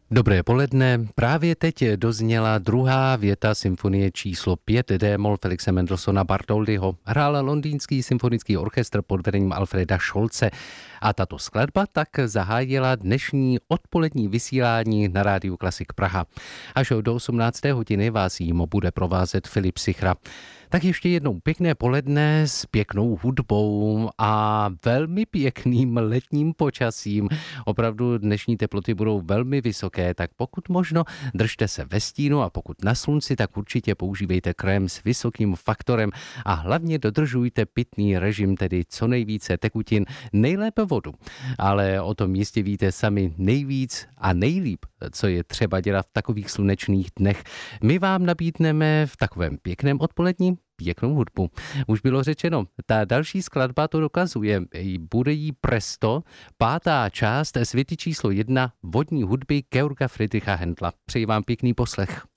Dobré poledne. Právě teď dozněla druhá věta symfonie číslo 5 D-moll Felixe Mendelssohna Bartholdyho. Hrál londýnský symfonický orchestr pod vedením Alfreda Scholze. A tato skladba tak zahájila dnešní odpolední vysílání na rádiu Klasik Praha. Až do 18. hodiny vás jím bude provázet Filip Sichra. Tak ještě jednou pěkné poledne s pěknou hudbou a velmi pěkným letním počasím. Opravdu dnešní teploty budou velmi vysoké, tak pokud možno držte se ve stínu a pokud na slunci, tak určitě používejte krém s vysokým faktorem a hlavně dodržujte pitný režim, tedy co nejvíce tekutin, nejlépe vodu. Ale o tom jistě víte sami nejvíc a nejlíp, co je třeba dělat v takových slunečných dnech. My vám nabídneme v takovém pěkném odpoledním pěknou hudbu. Už bylo řečeno, ta další skladba to dokazuje. Bude jí Presto, 5. část světy číslo 1 vodní hudby Georga Friedricha Händla. Přeji vám pěkný poslech.